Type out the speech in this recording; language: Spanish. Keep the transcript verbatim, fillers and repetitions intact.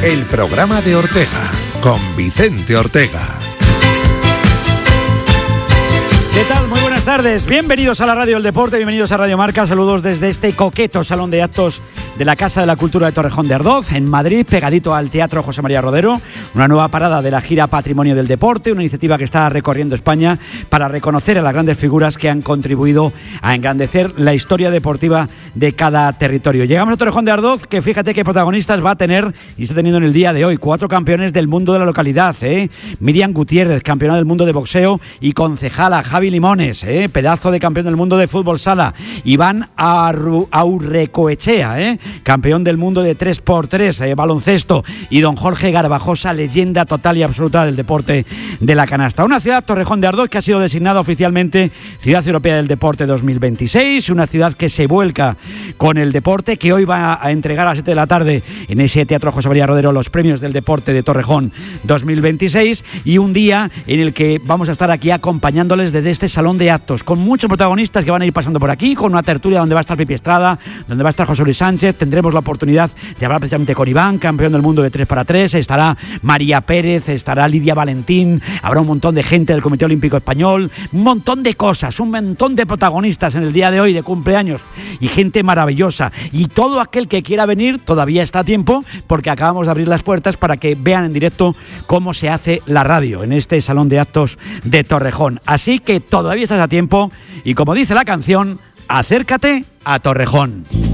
el programa de Ortega, con Vicente Ortega. ¿Qué tal? Muy buenas tardes. Bienvenidos a la Radio del Deporte, bienvenidos a Radio Marca. Saludos desde este coqueto salón de actos de la Casa de la Cultura de Torrejón de Ardoz, en Madrid, pegadito al Teatro José María Rodero. Una nueva parada de la gira Patrimonio del Deporte, una iniciativa que está recorriendo España para reconocer a las grandes figuras que han contribuido a engrandecer la historia deportiva de cada territorio. Llegamos a Torrejón de Ardoz, que fíjate qué protagonistas va a tener y está teniendo en el día de hoy. Cuatro campeones del mundo de la localidad, ¿eh? Miriam Gutiérrez, campeona del mundo de boxeo y concejala. Javi Limones, ¿eh? Pedazo de campeón del mundo de fútbol sala. Iván Arru- Aurrecoechea, ¿eh? Campeón del mundo de tres por tres, eh, baloncesto. Y don Jorge Garbajosa, leyenda total y absoluta del deporte de la canasta. Una ciudad, Torrejón de Ardoz, que ha sido designada oficialmente Ciudad Europea del Deporte dos mil veintiséis. Una ciudad que se vuelca con el deporte, que hoy va a entregar a las siete de la tarde en ese Teatro José María Rodero los premios del deporte de Torrejón dos mil veintiséis. Y un día en el que vamos a estar aquí acompañándoles desde este salón de actos, con muchos protagonistas que van a ir pasando por aquí, con una tertulia donde va a estar Pipi Estrada, donde va a estar José Luis Sánchez. Tendremos la oportunidad de hablar precisamente con Iván, campeón del mundo de tres para tres. Estará María Pérez, estará Lidia Valentín, habrá un montón de gente del Comité Olímpico Español, un montón de cosas, un montón de protagonistas en el día de hoy de cumpleaños y gente maravillosa. Y todo aquel que quiera venir todavía está a tiempo, porque acabamos de abrir las puertas para que vean en directo cómo se hace la radio en este salón de actos de Torrejón. Así que todavía estás a tiempo y, como dice la canción, acércate a Torrejón.